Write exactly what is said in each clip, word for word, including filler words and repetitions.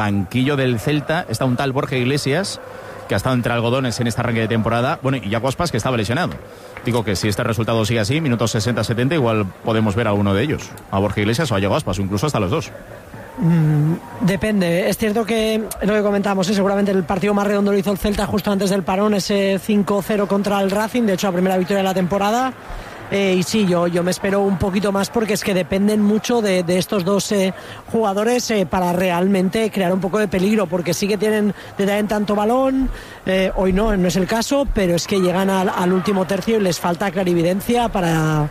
banquillo del Celta está un tal Borja Iglesias, que ha estado entre algodones en este arranque de temporada, bueno, y Iago Aspas, que estaba lesionado. Digo que si este resultado sigue así, minutos sesenta setenta, igual podemos ver a uno de ellos, a Borja Iglesias o a Iago Aspas, o incluso hasta los dos. Mm, depende, es cierto que lo que comentábamos, ¿eh? seguramente el partido más redondo lo hizo el Celta justo antes del parón, ese cinco cero contra el Racing, de hecho la primera victoria de la temporada. Eh, y sí, yo, yo me espero un poquito más porque es que dependen mucho de, de estos dos eh, jugadores eh, para realmente crear un poco de peligro, porque sí que tienen, tienen tanto balón, eh, hoy no, no es el caso, pero es que llegan al, al último tercio y les falta clarividencia para...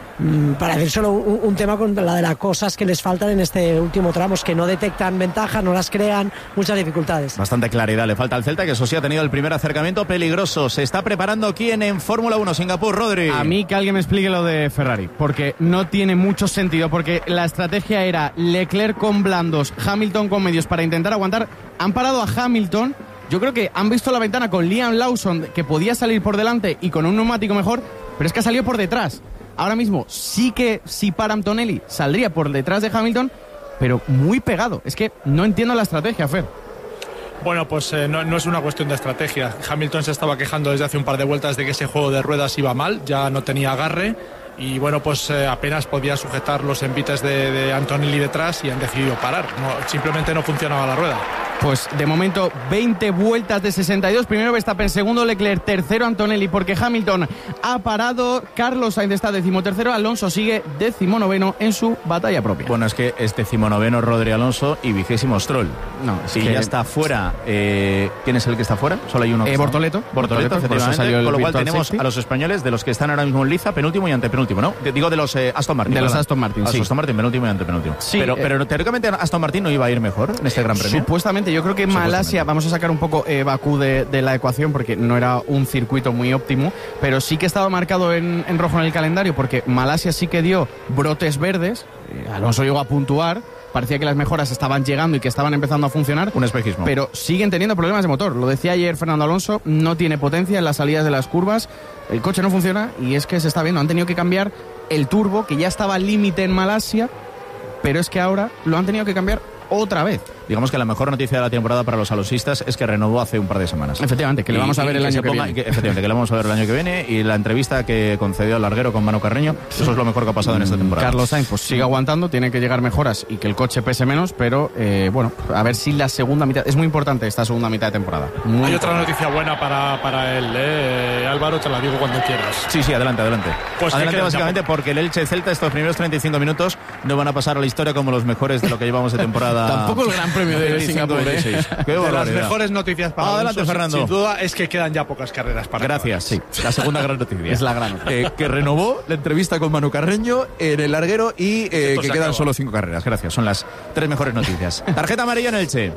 para decir solo un, un tema con la de las cosas que les faltan en este último tramo, es que no detectan ventajas, no las crean, muchas dificultades. Bastante claridad le falta al Celta, que eso sí ha tenido el primer acercamiento peligroso. Se está preparando quién en Fórmula uno, Singapur, Rodri. A mí que alguien me explique lo de Ferrari, porque no tiene mucho sentido, porque la estrategia era Leclerc con blandos, Hamilton con medios para intentar aguantar. Han parado a Hamilton, yo creo que han visto la ventana con Liam Lawson, que podía salir por delante y con un neumático mejor, pero es que ha salido por detrás. Ahora mismo sí que si para Antonelli saldría por detrás de Hamilton, pero muy pegado. Es que no entiendo la estrategia, Fer. Bueno, pues eh, no, no es una cuestión de estrategia. Hamilton se estaba quejando desde hace un par de vueltas de que ese juego de ruedas iba mal, ya no tenía agarre y bueno, pues eh, apenas podía sujetar los envites de, de Antonelli detrás y han decidido parar. No, simplemente no funcionaba la rueda. Pues de momento veinte vueltas de sesenta y dos, primero Verstappen, segundo Leclerc, tercero Antonelli, porque Hamilton ha parado, Carlos Sainz está decimotercero, Alonso sigue decimonoveno en su batalla propia. Bueno, es que es decimonoveno Rodri Alonso y vigésimo Stroll. No, si que... ya está fuera, eh, ¿quién es el que está fuera? Solo hay uno. Eh, Bortoleto. Bortoleto, efectivamente, con lo cual tenemos safety. A los españoles, de los que están ahora mismo en liza, penúltimo y antepenúltimo, ¿no? Digo de los eh, Aston Martin. De ¿verdad? los Aston Martin, sí. Aston Martin, penúltimo y antepenúltimo. Sí, pero, eh... pero teóricamente Aston Martin no iba a ir mejor en este Gran Premio. Supuestamente, yo creo que Malasia, vamos a sacar un poco eh, Bakú de, de la ecuación porque no era un circuito muy óptimo, pero sí que estaba marcado en, en rojo en el calendario porque Malasia sí que dio brotes verdes, eh, Alonso llegó a puntuar, parecía que las mejoras estaban llegando y que estaban empezando a funcionar. Un espejismo. Pero siguen teniendo problemas de motor, lo decía ayer Fernando Alonso, no tiene potencia en las salidas de las curvas, el coche no funciona y es que se está viendo, han tenido que cambiar el turbo que ya estaba al límite en Malasia, pero es que ahora lo han tenido que cambiar otra vez. Digamos que la mejor noticia de la temporada para los alonsistas es que renovó hace un par de semanas. Efectivamente, que le vamos a ver el año que viene. Que, efectivamente, que le vamos a ver el año que viene y la entrevista que concedió al larguero con Manu Carreño, eso es lo mejor que ha pasado en esta temporada. Carlos Sainz pues sigue aguantando, tiene que llegar mejoras y que el coche pese menos, pero eh, bueno, a ver si la segunda mitad, es muy importante esta segunda mitad de temporada. Muy Hay importante. otra noticia buena para, para él, ¿eh? Álvaro, te la digo cuando quieras. Sí, sí, adelante, adelante. Pues adelante que básicamente ya... porque el Elche Celta estos primeros treinta y cinco minutos no van a pasar a la historia como los mejores de lo que llevamos de temporada. Tampoco el Gran Premio de Singapur. Qué de las barbaridad. mejores noticias para ah, adelante, Alonso, Fernando. sin duda es que quedan ya pocas carreras para Gracias, sí. La segunda gran noticia. Es la gran noticia. Eh, que renovó la entrevista con Manu Carreño en el larguero y eh, que quedan acaba. solo cinco carreras. Gracias, son las tres mejores noticias. Tarjeta amarilla en Elche.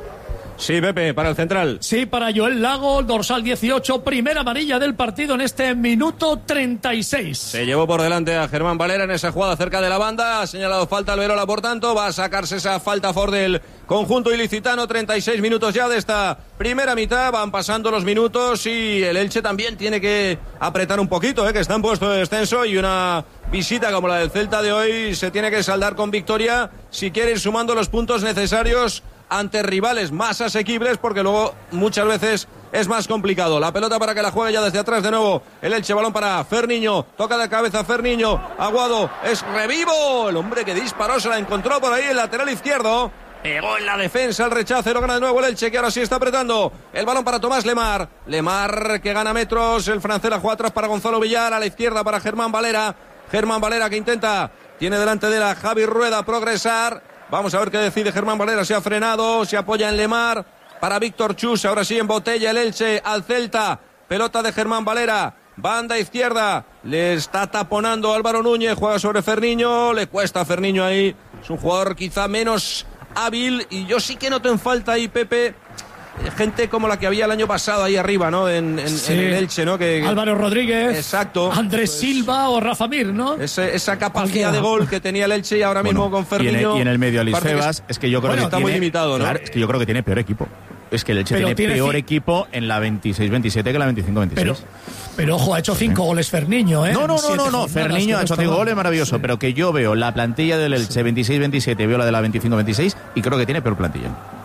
Sí, Pepe, para el central. Sí, para Joel Lago, dorsal dieciocho, primera amarilla del partido en este minuto treinta y seis. Se llevó por delante a Germán Valera en esa jugada cerca de la banda, ha señalado falta Alberola, por tanto, va a sacarse esa falta a favor del conjunto ilicitano, treinta y seis minutos ya de esta primera mitad, van pasando los minutos y el Elche también tiene que apretar un poquito, ¿eh? Que está en puesto de descenso y una visita como la del Celta de hoy se tiene que saldar con victoria si quiere ir sumando los puntos necesarios ante rivales más asequibles, porque luego muchas veces es más complicado. La pelota para que la juegue ya desde atrás de nuevo el Elche, balón para Ferniño, toca de cabeza Ferniño, Aguado, es revivo, el hombre que disparó se la encontró por ahí el lateral izquierdo, pegó en la defensa el rechazo y lo gana de nuevo el Elche, que ahora sí está apretando el balón para Tomás Lemar, Lemar que gana metros, el francés la juega atrás para Gonzalo Villar, a la izquierda para Germán Valera, Germán Valera que intenta, tiene delante de la Javi Rueda progresar. Vamos a ver qué decide Germán Valera, se ha frenado, se apoya en Lemar, para Víctor Chus, ahora sí en botella el Elche al Celta, pelota de Germán Valera, banda izquierda, le está taponando Álvaro Núñez, juega sobre Ferniño, le cuesta a Ferniño ahí, es un jugador quizá menos hábil y yo sí que noto en falta ahí, Pepe, gente como la que había el año pasado ahí arriba, ¿no? En, en, sí. en el Elche, ¿no? Que, Álvaro Rodríguez, exacto, Andrés pues, Silva o Rafa Mir, ¿no? Ese, esa capacidad de gol que tenía el Elche y ahora bueno, mismo con Ferniño. Y en el, y en el medio Alice Febas, es, es que yo creo bueno, que está tiene, muy limitado, ¿no? Claro, es que yo creo que tiene peor equipo. Es que el Elche pero tiene, tiene peor ci... equipo en la veintiséis veintisiete que la veinticinco veintiséis. Pero, pero ojo, ha hecho cinco sí. goles Ferniño, ¿eh? No, no, no, no, no. Ferniño ha hecho cinco goles, maravilloso. Sí. Pero que yo veo la plantilla del Elche veintiséis veintisiete, veo la de la veinticinco veintiséis y creo que tiene peor plantilla.